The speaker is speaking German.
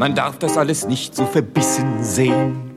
Man darf das alles nicht so verbissen sehen.